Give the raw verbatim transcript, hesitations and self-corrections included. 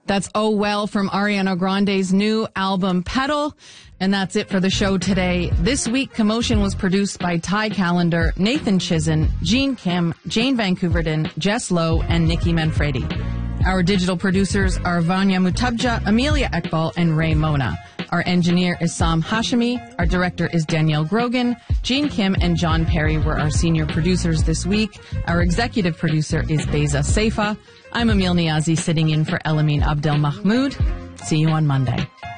That's Oh Well from Ariana Grande's new album, Petal. And that's it for the show today. This week, Commotion was produced by Ty Callender, Nathan Chizen, Gene Kim, Jane Vancouverden, Jess Lowe, and Nikki Manfredi. Our digital producers are Vanya Mutabja, Amelia Ekbal, and Ray Mona. Our engineer is Sam Hashimi. Our director is Danielle Grogan. Gene Kim and John Perry were our senior producers this week. Our executive producer is Beza Seifa. I'm Emil Niazi, sitting in for Elamine Abdel Mahmoud. See you on Monday.